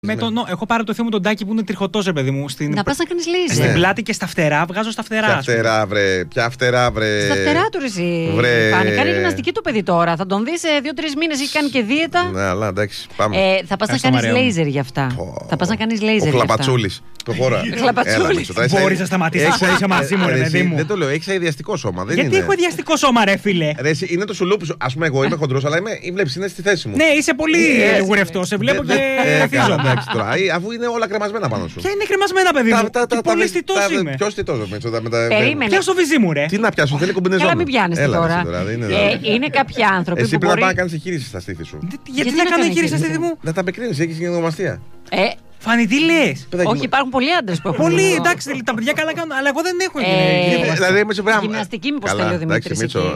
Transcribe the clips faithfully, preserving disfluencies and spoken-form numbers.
Με τον, ναι. Έχω πάρει το θείο μου τον Τάκη που είναι τριχωτός, ρε παιδί μου. Στην... Να πας να κάνεις λέιζερ. Στην ναι. πλάτη και στα φτερά, βγάζω στα φτερά. Ποια φτερά, βρε. Ποια φτερά, βρε. Στα φτερά του, εσύ. Βρε. Πάνε. Κάνει γυμναστική το παιδί τώρα. Θα τον δεις σε δύο-τρεις μήνες, έχει κάνει και δίαιτα. Ναι, αλλά εντάξει, πάμε. Ε, θα πας να κάνεις λέιζερ για αυτά. Oh. Θα πας να κάνεις λέιζερ. Ο Χλαπατσούλης. Προχώρα. Μπορείς να σταματήσεις να είσαι μαζί μου, ρε παιδί μου. Δεν το λέω, έχεις αειδιαστικό σώμα. Γιατί έχω αειδιαστικό σώμα, ρε φίλε. Είναι το σουλούπι σου. Ας πούμε, εγώ είμαι χοντρός, αλλά βλέπεις, είναι στη θέση μου. Ναι, είσαι πολύ γουρευτός. Σε βλέπω και καθίζονται. Αφού είναι όλα κρεμασμένα πάνω σου. Ποια είναι κρεμασμένα, παιδί μου. Και πολύ στιτός είμαι. Ποιος στιτός, Περίμενε. Πιάσ' το βυζί μου, ρε. Τι να πιάσω, θέλει κομπινεζόν. Έλα, μην πιάνεστε τώρα. Είναι κάποιοι άνθρωποι. Εσύ πρέπει να κάνεις εγχείρηση στα στήθη σου. Γιατί να κάνω εγχείρηση στα στήθη μου. Να τα απεκρίνεις, έχεις γυναικομαστία. Φάνη, τι λες. Όχι, υπάρχουν πολλοί άντρες που έχουν. Πολλοί, εντάξει, τα παιδιά καλά κάνουν, αλλά εγώ δεν έχω γυναικομαστία. Γυμναστική, μήπως θέλει ο Δημήτρης.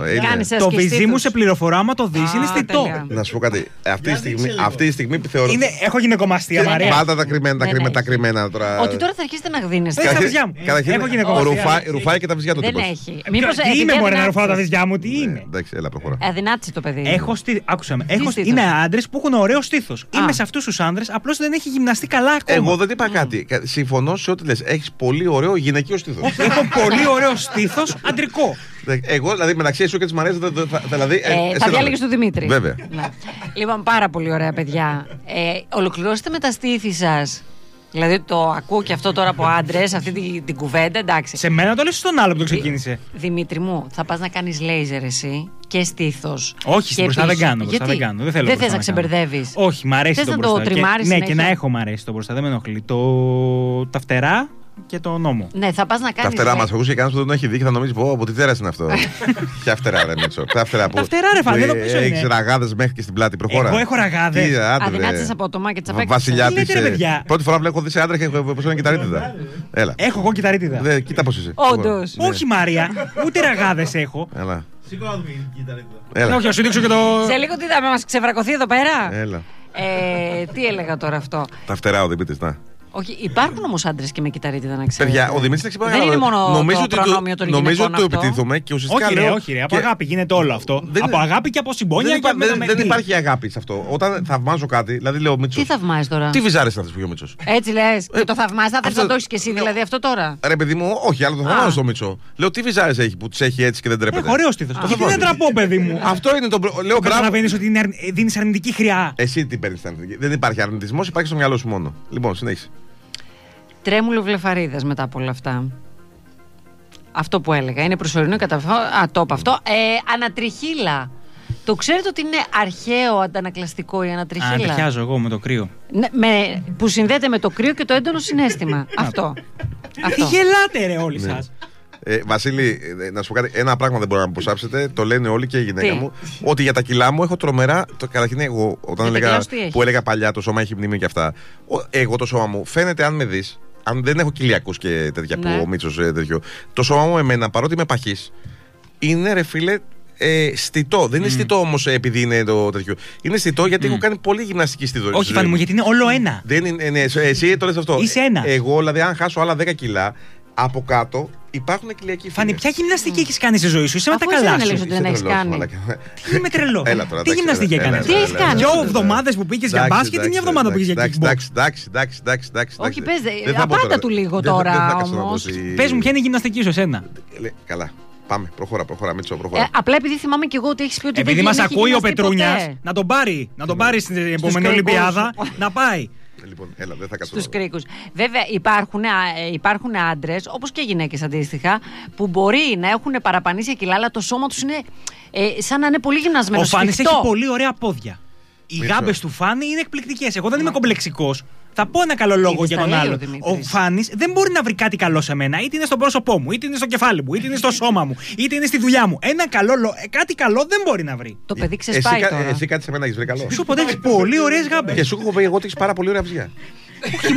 Το βυζί μου σε πληροφορά, άμα το δεις, είναι στιτό. Να σου πω κάτι. Αυτή τη στιγμή που θεωρώ. Έχω γυναικομαστία, Μαρία. Πάντα τα κρυμμένα, τα κρυμμένα τώρα. Ότι τώρα θα αρχίσετε να γδίνεστε. Δεν τα βυζιά μου. Έχω γυναικομαστία. Ρουφάει και τα βυζιά του. Δεν έχει. Τι είμαι, μωρέ, να ρουφάω τα βυζιά μου, τι είναι. Εντάξει, έλα, προχωρά. Αδυνάτησε το παιδί. Έχω στήθος. Άκουσα με. Είναι άντρες που έχουν ωραίο στήθος. Είμαι σε αυτούς τους άντρες, απλώς δεν έχει γυμναστεί καλά ακόμα. Εγώ δεν είπα κάτι. Συμφωνώ σε ό,τι λες. Έχεις πολύ ωραίο γυναικείο στήθος. Έχω πολύ ωραίο στήθος αντρικό. Εγώ, δηλαδή, μεταξύ εσού και της Μαρίας, δηλαδή. Ε, θα διάλεγες του Δημήτρη. Βέβαια. Λοιπόν, πάρα πολύ ωραία, παιδιά. Ε, ολοκληρώστε με τα στήθη σας. Δηλαδή, το ακούω και αυτό τώρα από άντρες, αυτή την, την κουβέντα, εντάξει. Σε μένα το λες στον άλλο που το ξεκίνησε. Δημήτρη μου, θα πας να κάνεις λέιζερ εσύ και στήθος. Όχι, στην μπροστά δεν κάνω. Μπροστά δεν κάνω. Δεν, θέλω δεν θες να ξεμπερδεύεις. Όχι, μ' αρέσει θες το να μπροστά. το τριμάρεις. Ναι, και να έχω μ' αρέσει το μπροστά, δεν με ενοχλεί. Το... Τα φτερά και το νόμο. Ναι, θα πας να κάνεις. Τα φτερά μας ακούσε και κανένας που δεν έχει δει και θα νομίζει πω από τι τέρας είναι αυτό. Ποια φτερά, ρε Μίτσο. Τα φτερά που. Τα φτερά, ρε Φανή, εδώ πίσω είναι. Έχεις ραγάδες μέχρι και στην πλάτη, προχώρα. Εγώ έχω ραγάδες. Αδυνάτησες από το μάκι της απέκτησης. Βασιλιά της. Πρώτη φορά που έχω δει σε άντρα και έχω είναι κυταρίτιδα. Έλα. Έχω εγώ κυταρίτιδα. Κοίτα πώς είσαι. Όντως. Όχι, Μαρία, ούτε ραγάδες έχω. Έλα. Σήκω να δούμε την κυταρίτιδα. Όχι, να σου δείξω και το. Σε λίγο τι θα μας ξεβρακωθεί εδώ πέρα. Έλα. Τι έλεγα τώρα αυτό. Τα φτερά ο Δημήτρης, να. Όχι, υπάρχουν όμως άντρες και με κυταρίτιδα, να ξέρετε. Παιδιά, ο Δημήτρης δεν είναι μόνο νομίζω το προνόμιο των νομίζω γυναικών. Νομίζω ότι το επιτίθουμε και ουσιαστικά. Όχι, λέω, ρε, όχι, ρε, από και... αγάπη γίνεται όλο αυτό. Δεν από είναι... αγάπη και από συμπόνια. Δεν, και υπά... δεν, με δεν υπάρχει αγάπη σε αυτό. Όταν θαυμάζω κάτι, δηλαδή λέω Μίτσος. Τι θαυμάζεις τώρα. Τι βυζάρες είναι αυτές που έχει ο Μίτσος. Έτσι λες. Ε, και το θαυμάζεις, θα θες αυτό... να το έχεις και εσύ δηλαδή αυτό τώρα. Ρε παιδί μου, όχι, αλλά το θαυμάζω στο Μίτσο. Λέω τι βυζάρες έχει που τις έχει έτσι και δεν τρέπεται. Έχω ωραίο στήθος. Γιατί δεν τραπώ, παιδί μου. Αυτό είναι το. Λέω καταλαβαίνεις ότι δίνεις αρνητική χρειά. Εσύ τι παίρνεις αρνητική. Δεν υπάρχει αρνητισμός, υπάρχει στο μυαλό σου μόνο. Λοιπόν, συνέχισε. Τρέμουλο βλεφαρίδας μετά από όλα αυτά. Αυτό που έλεγα. Είναι προσωρινό κατά αυτό. Α, το είπα αυτό. Ε, ανατριχύλα. Το ξέρετε ότι είναι αρχαίο αντανακλαστικό η ανατριχύλα. Ανατριχιάζω εγώ με το κρύο. Ναι, με, που συνδέεται με το κρύο και το έντονο συναίσθημα. αυτό. αυτό. Γελάτε ρε όλοι σας. Ε, Βασίλη, να σου πω κάτι. Ένα πράγμα δεν μπορεί να αποσάψετε. Το λένε όλοι και η γυναίκα Τι? μου. Ότι για τα κιλά μου έχω τρομερά. Το, καταρχήν, εγώ όταν έλεγα, που έλεγα παλιά το σώμα έχει μνήμη και αυτά. Εγώ το σώμα μου φαίνεται, αν με δεις, αν δεν έχω κοιλιακούς και τέτοια ναι. που ο Μίτσος τέτοιο. Το σώμα μου εμένα, παρότι είμαι παχής, είναι ρε φίλε. Ε, στιτό. Δεν είναι mm. στιτό όμως επειδή είναι το τέτοιο. Είναι στιτό γιατί mm. έχω κάνει πολύ γυμναστική στη ζωή. Όχι, Φάνη μου, γιατί είναι όλο ένα. Δεν είναι, ναι, εσύ το λες αυτό. Είσαι ένα. Εγώ, δηλαδή, αν χάσω άλλα δέκα κιλά, από κάτω υπάρχουν κοιλιακοί. Φάνη, ποια γυμναστική mm. έχεις κάνει στη ζωή σου? Είσαι με τα καλά σου. Ότι δεν έχεις κάνει. Τι είμαι τρελό. Τι γυμναστική έκανες? Τι έχεις κάνει? Δυο εβδομάδες που πήγες για μπάσκετ ή μια εβδομάδα που πήγες για kickbox? Εντάξει, εντάξει, εντάξει, εντάξει. Όχι, πες, απάντα του λίγο τώρα όμως. Πες μου, ποια είναι η γυμναστική σου εσένα? Καλά. Πάμε, προχώρα, προχώρα, Μίτσο, προχώρα. Ε, απλά επειδή θυμάμαι και εγώ ότι έχεις πει ότι. Επειδή μας ακούει ο Πετρούνιας, να τον πάρει, να τον πάρει στην επόμενη Ολυμπιάδα, να πάει. Λοιπόν, έλα, δεν θα κάτσω. Στους κρίκους. Βέβαια, υπάρχουν, υπάρχουν άντρες, όπως και γυναίκες αντίστοιχα, που μπορεί να έχουν παραπανήσια κιλά, αλλά το σώμα τους είναι ε, σαν να είναι πολύ γυμνασμένο. Ο Φάνης έχει πολύ ωραία πόδια. Οι γάμπες του Φάνη είναι εκπληκτικές. Εγώ δεν είμαι κομπλεξικός. Θα πω ένα καλό λόγο για τον άλλο. Ο Φάνης δεν μπορεί να βρει κάτι καλό σε μένα. Είτε είναι στο πρόσωπό μου, είτε είναι στο κεφάλι μου, είτε είναι στο σώμα μου, είτε είναι στη δουλειά μου. Ένα καλό λόγο. Κάτι καλό δεν μπορεί να βρει. Το παιδί ξεσπάει εσύ, τώρα. Εσύ κάτι σε μένα έχεις βρει καλό. Σου πω ότι έχεις πολύ ωραίες γάμπες. Και σου έχω πει εγώ ότι έχεις πάρα πολύ ωραία βυζιά. Όχι,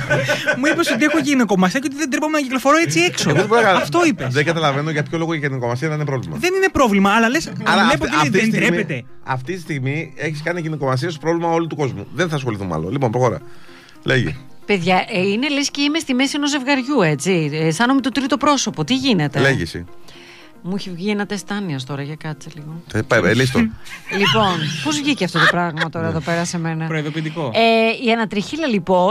μου είπες ότι έχω γυναικομαστία και ότι δεν τρέπομαι να κυκλοφορώ έτσι έξω. Αυτό είπες. Δεν καταλαβαίνω για ποιο λόγο η γυναικομαστία δεν είναι πρόβλημα. Δεν είναι πρόβλημα, αλλά λες. Βλέπω ότι δεν τρέπεται. Αυτή τη στιγμή έχεις κάνει γυναικομαστία στο πρόβλημα όλου του κόσμου. Δεν θα ασχοληθούμε άλλο. Λοιπόν, προχώρα. Λέγε. Παιδιά, ε, είναι λες και είμαι στη μέση ενός ζευγαριού, έτσι. Ε, αισθάνομαι το τρίτο πρόσωπο. Τι γίνεται? Λέγε εσύ. Μου έχει βγει ένα τεστ άνοιας τώρα, για κάτσε λίγο. Ε, πάει, ε, λύστο. Λοιπόν, πώς βγήκε αυτό το πράγμα τώρα εδώ πέρα σε μένα. Προειδοποιητικό. Ε, η ανατριχίλα λοιπόν